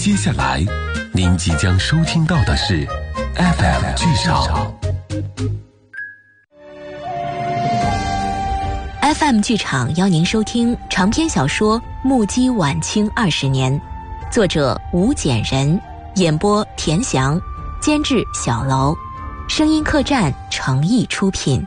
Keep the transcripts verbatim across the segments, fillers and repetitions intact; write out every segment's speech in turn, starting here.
接下来您即将收听到的是 F M 剧场。 F M 剧场邀您收听长篇小说《目击晚清二十年》，作者吴简人，演播田翔，监制小楼，声音客栈诚意出品。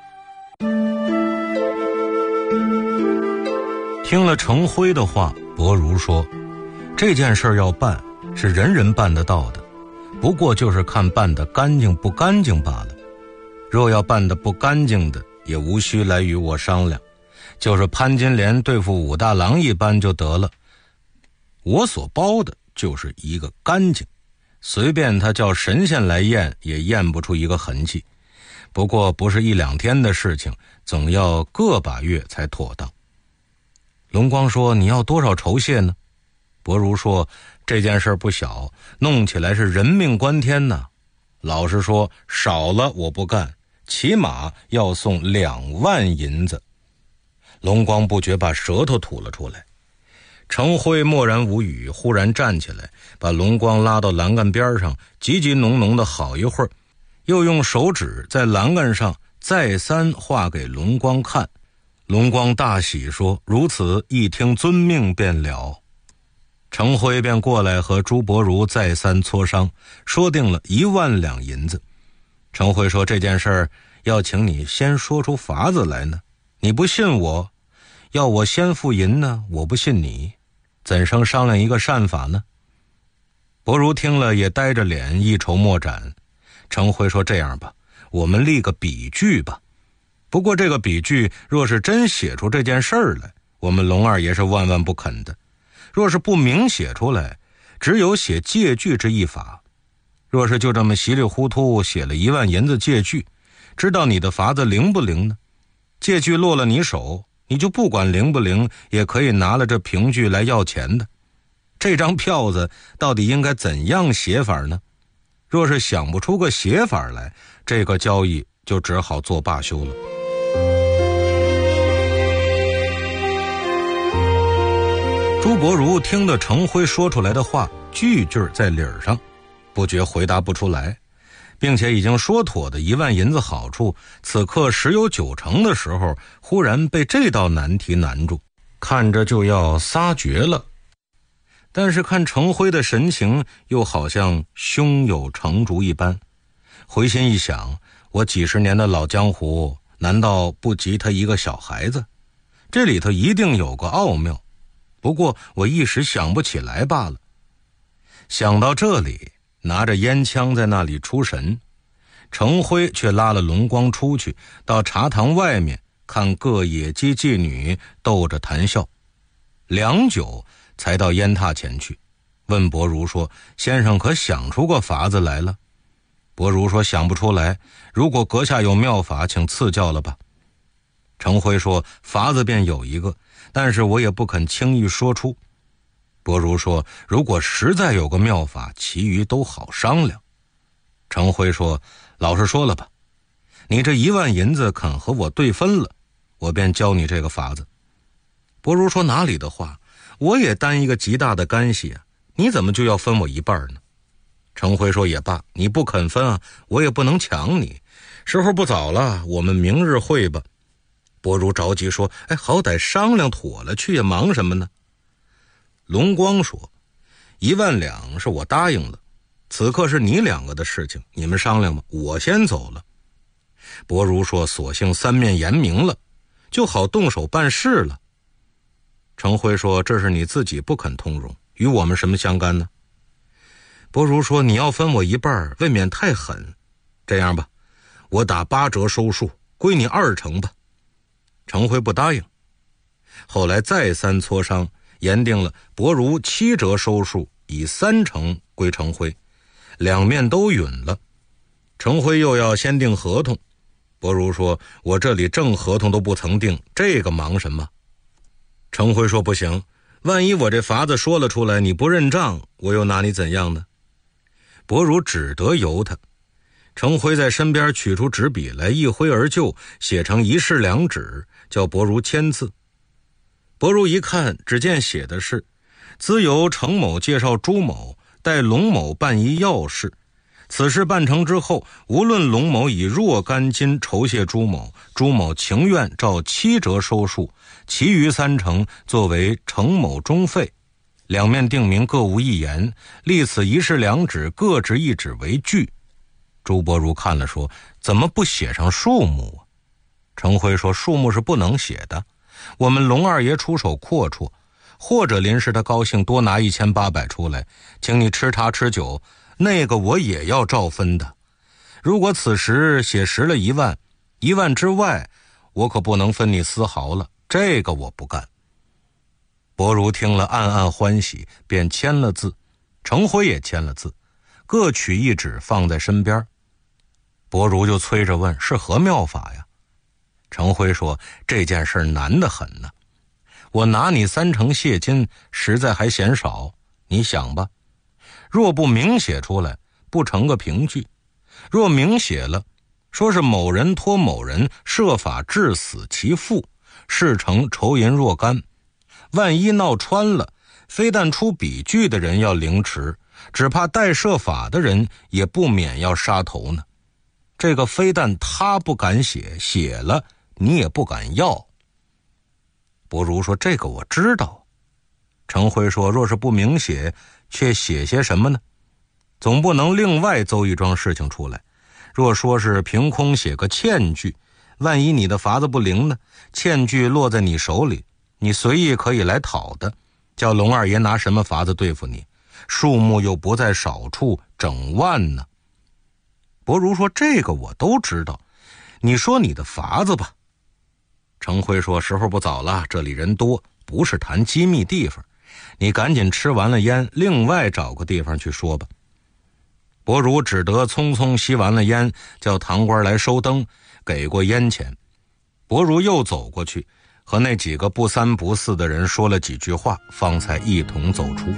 听了程辉的话，博如说，这件事要办是人人办得到的，不过就是看办得干净不干净罢了。若要办得不干净的，也无需来与我商量，就是潘金莲对付武大郎一般就得了。我所包的就是一个干净，随便他叫神仙来验也验不出一个痕迹。不过不是一两天的事情，总要个把月才妥当。龙光说，你要多少酬谢呢？博如说，这件事不小，弄起来是人命关天呐。老实说，少了我不干，起码要送两万银子。龙光不觉把舌头吐了出来。程辉默然无语，忽然站起来，把龙光拉到栏杆边上，急急浓浓的好一会儿，又用手指在栏杆上再三画给龙光看。龙光大喜说，如此，一听遵命便了。程辉便过来和朱伯如再三磋商，说定了一万两银子。程辉说，这件事儿要请你先说出法子来呢，你不信我，要我先付银呢，我不信你，怎生商量一个善法呢？伯如听了也呆着脸，一筹莫展。程辉说，这样吧，我们立个比据吧。不过这个比据若是真写出这件事儿来，我们龙二爷是万万不肯的。若是不明写出来，只有写借据之一法。若是就这么稀里糊涂写了一万银子借据，知道你的法子灵不灵呢？借据落了你手，你就不管灵不灵，也可以拿了这凭据来要钱的。这张票子到底应该怎样写法呢？若是想不出个写法来，这个交易就只好做罢休了。朱伯如听得程辉说出来的话句句在理儿上，不觉回答不出来，并且已经说妥的一万银子好处，此刻十有九成的时候，忽然被这道难题难住，看着就要撒绝了。但是看程辉的神情，又好像胸有成竹一般。回心一想，我几十年的老江湖，难道不及他一个小孩子？这里头一定有个奥妙，不过我一时想不起来罢了。想到这里，拿着烟枪在那里出神。程辉却拉了龙光出去，到茶堂外面看各野鸡妓女斗着谈笑，良久才到烟榻前去，问伯如说，先生可想出个法子来了？伯如说，想不出来，如果阁下有妙法，请赐教了吧。程辉说，法子便有一个，但是我也不肯轻易说出。伯如说，如果实在有个妙法，其余都好商量。程辉说，老实说了吧，你这一万银子肯和我对分了，我便教你这个法子。伯如说，哪里的话，我也担一个极大的干系啊，你怎么就要分我一半呢？程辉说，也罢，你不肯分啊，我也不能抢你，时候不早了，我们明日会吧。伯如着急说，哎，好歹商量妥了去，也忙什么呢？龙光说，一万两是我答应了，此刻是你两个的事情，你们商量吧，我先走了。伯如说，索性三面言明了，就好动手办事了。程辉说，这是你自己不肯通融，与我们什么相干呢？伯如说，你要分我一半，未免太狠。这样吧，我打八折收数，归你二成吧。程辉不答应。后来再三磋商，言定了伯如七折收数，以三成归程辉，两面都允了。程辉又要先订合同，伯如说，我这里正合同都不曾定，这个忙什么？程辉说，不行，万一我这法子说了出来，你不认账，我又拿你怎样呢？伯如只得由他。程辉在身边取出纸笔来，一挥而就，写成一式两纸，叫伯如签字。伯如一看，只见写的是， 兹由程某介绍朱某代龙某办一要事，此事办成之后，无论龙某以若干金酬谢朱某，朱某情愿照七折收数，其余三成作为程某中费。两面定明各无一言，立此一式两纸各执一纸为据。朱伯儒看了说，怎么不写上数目啊？程辉说，数目是不能写的，我们龙二爷出手阔绰，或者临时他高兴多拿一千八百出来，请你吃茶吃酒，那个我也要照分的。如果此时写实了一万，一万之外，我可不能分你丝毫了，这个我不干。伯儒听了暗暗欢喜，便签了字，程辉也签了字，各取一纸放在身边。伯儒就催着问，是何妙法呀？程辉说，这件事难得很呢，我拿你三成谢金实在还嫌少，你想吧，若不明写出来，不成个凭据；若明写了，说是某人托某人设法致死其父，事成酬银若干，万一闹穿了，非但出笔据的人要凌迟，只怕代设法的人也不免要杀头呢。这个非但他不敢写，写了你也不敢要。伯儒说，这个我知道。程辉说，若是不明写，却写些什么呢？总不能另外奏一桩事情出来。若说是凭空写个欠据，万一你的法子不灵呢，欠据落在你手里，你随意可以来讨的，叫龙二爷拿什么法子对付你？数目又不在少处，整万呢。伯儒说，这个我都知道，你说你的法子吧。程辉说，时候不早了，这里人多，不是谈机密地方，你赶紧吃完了烟，另外找个地方去说吧。伯儒只得匆匆吸完了烟，叫堂官来收灯，给过烟钱。伯儒又走过去，和那几个不三不四的人说了几句话，方才一同走出。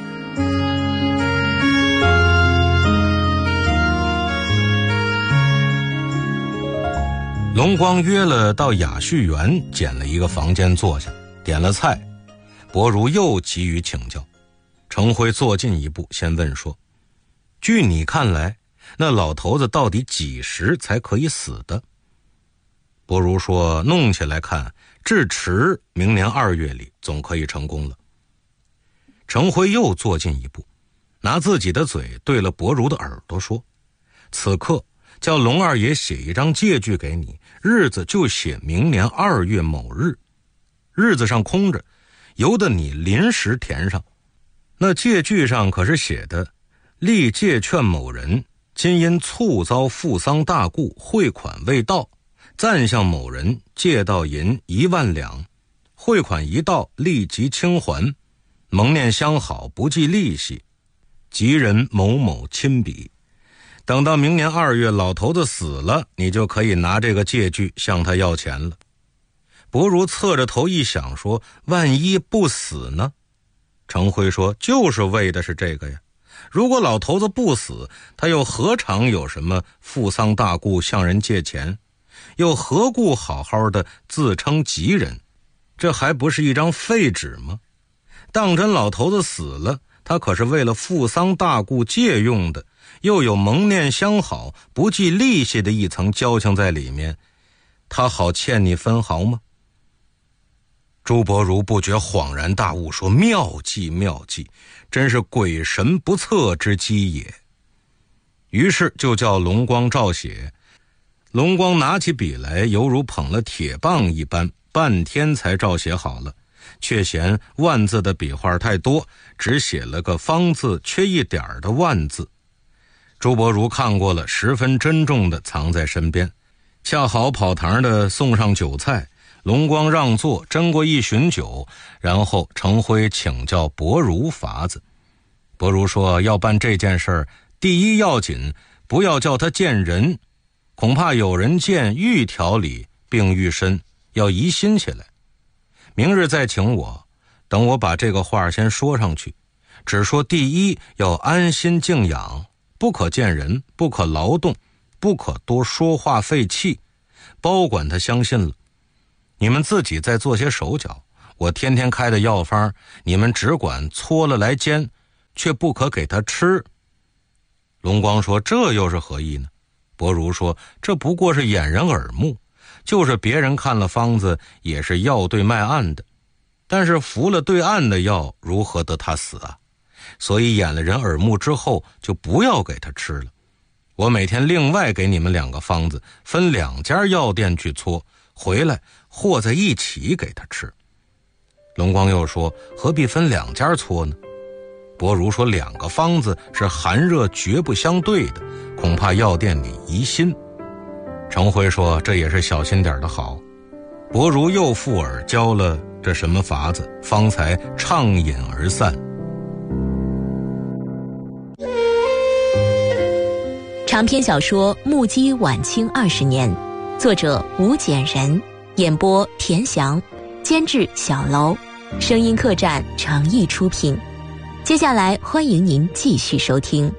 龙光约了到雅叙园，捡了一个房间坐下，点了菜。伯儒又急于请教。程辉坐近一步，先问说，据你看来，那老头子到底几时才可以死的？伯儒说，弄起来看，至迟明年二月里总可以成功了。程辉又坐近一步，拿自己的嘴对了伯儒的耳朵说，此刻叫龙二爷写一张借据给你，日子就写明年二月某日，日子上空着，由得你临时填上。那借据上可是写的，历借劝某人，今因猝遭负丧大故，汇款未到，暂向某人借到银一万两，汇款一到，立即清还，蒙念相好，不计利息，吉人某某亲笔。等到明年二月老头子死了，你就可以拿这个借据向他要钱了。伯儒侧着头一想说，万一不死呢？程辉说，就是为的是这个呀。如果老头子不死，他又何尝有什么负丧大故向人借钱，又何故好好的自称吉人？这还不是一张废纸吗？当真老头子死了，他可是为了负丧大故借用的，又有蒙念相好不计利息的一层交情在里面，他好欠你分毫吗？朱伯儒不觉恍然大悟，说，妙计妙计，真是鬼神不测之机也。于是就叫龙光照写。龙光拿起笔来，犹如捧了铁棒一般，半天才照写好了，却嫌万字的笔画太多，只写了个方字缺一点的万字。朱伯儒看过了，十分珍重地藏在身边。恰好跑堂的送上酒菜，龙光让座，斟过一巡酒，然后程辉请教伯儒法子。伯儒说，要办这件事儿，第一要紧，不要叫他见人，恐怕有人见愈调理病愈深，要疑心起来。明日再请我，等我把这个话先说上去，只说第一要安心静养，不可见人，不可劳动，不可多说话费气，包管他相信了。你们自己再做些手脚， 我天天开的药方，你们只管搓了来煎，却不可给他吃。龙光说，这又是何意呢？伯儒说，这不过是掩人耳目，就是别人看了方子也是药对卖暗的，但是服了对暗的药，如何得他死啊？所以掩了人耳目之后，就不要给他吃了。我每天另外给你们两个方子，分两家药店去搓，回来和在一起给他吃。龙光又说，何必分两家搓呢？伯儒说，两个方子是寒热绝不相对的，恐怕药店里疑心。程辉说，这也是小心点的好。伯儒又附耳教了这什么法子，方才畅饮而散。 长篇小说《目击晚清二十年》，作者吴简人，演播田翔，监制小楼，声音客栈诚意出品。接下来欢迎您继续收听。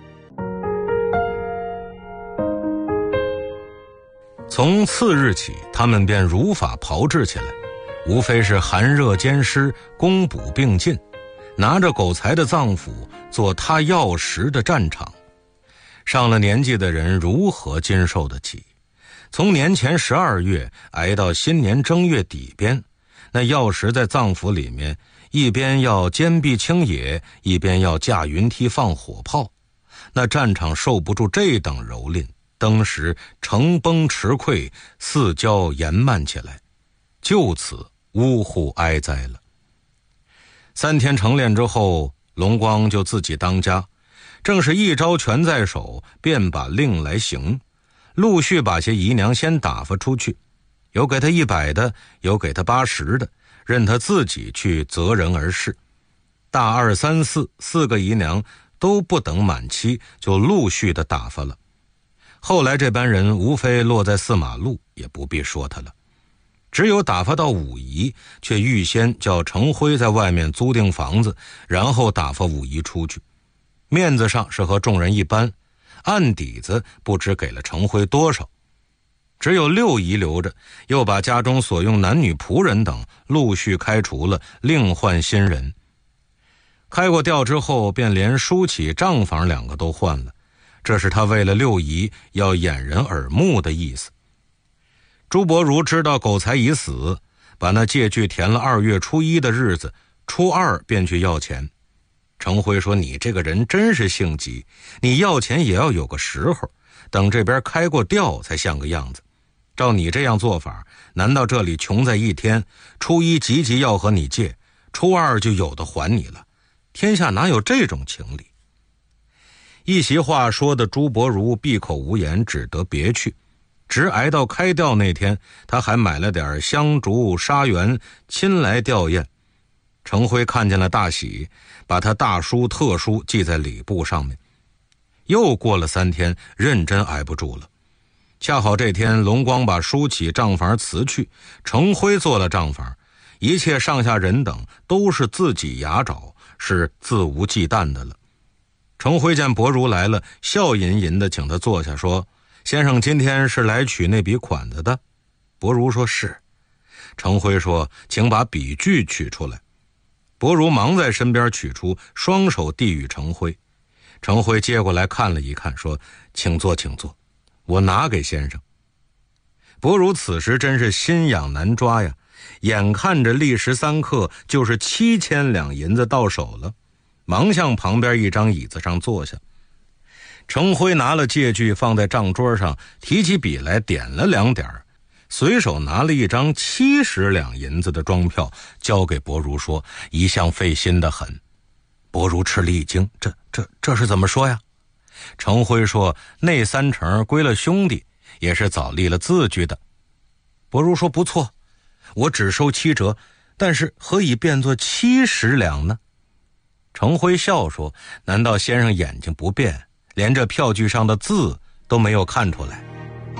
从次日起，他们便如法炮制起来，无非是寒热兼施，攻补并进，拿着狗才的脏腑做他药食的战场。上了年纪的人如何经受得起？从年前十二月挨到新年正月底边，那药食在脏腑里面，一边要坚壁清野，一边要架云梯放火炮，那战场受不住这等蹂躏，当时城崩池溃，四郊延漫起来，就此呜呼哀哉了。三天成练之后，龙光就自己当家，正是一招拳在手，便把令来行，陆续把些姨娘先打发出去，有给他一百的，有给他八十的，任他自己去择人而事。大二三四四个姨娘都不等满期，就陆续的打发了。后来这班人无非落在四马路，也不必说他了。只有打发到五姨，却预先叫程辉在外面租定房子，然后打发五姨出去。面子上是和众人一般，暗底子不知给了程辉多少。只有六姨留着，又把家中所用男女仆人等陆续开除了，另换新人。开过调之后，便连书起账房两个都换了，这是他为了六姨要掩人耳目的意思。朱伯儒知道狗才已死，把那借据填了二月初一的日子，初二便去要钱。程辉说，你这个人真是性急，你要钱也要有个时候，等这边开过调才像个样子。照你这样做法，难道这里穷在一天，初一急急要和你借，初二就有的还你了？天下哪有这种情理？一席话说的朱伯儒闭口无言，只得别去。直挨到开调那天，他还买了点香烛沙园亲来吊唁。程辉看见了大喜，把他大书特书记在礼簿上面。又过了三天，认真挨不住了。恰好这天龙光把书起账房辞去，程辉做了账房，一切上下人等都是自己牙爪，是自无忌惮的了。程辉见伯儒来了，笑吟吟地请他坐下，说，先生今天是来取那笔款子的？伯儒说是。程辉说，请把笔据取出来。伯儒忙在身边取出，双手递与程辉。程辉接过来看了一看，说，请坐请坐，我拿给先生。伯儒此时真是心痒难抓呀，眼看着历时三刻就是七千两银子到手了，忙向旁边一张椅子上坐下。程辉拿了借据放在账桌上，提起笔来点了两点，随手拿了一张七十两银子的庄票交给伯儒，说，一向费心的很。伯儒吃了一惊，这这这是怎么说呀？程辉说，那三成归了兄弟，也是早立了字据的。伯儒说，不错，我只收七折，但是何以变作七十两呢？程辉笑说，难道先生眼睛不变，连这票据上的字都没有看出来？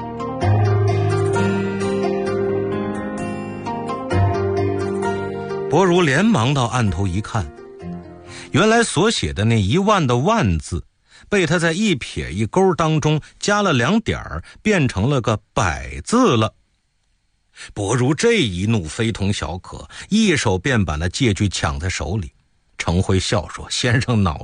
伯儒连忙到案头一看，原来所写的那一万的万字，被他在一撇一勾当中加了两点儿，变成了个百字了。 伯如这一怒非同小可，一手便把那借据抢在手里。程辉笑说：“先生恼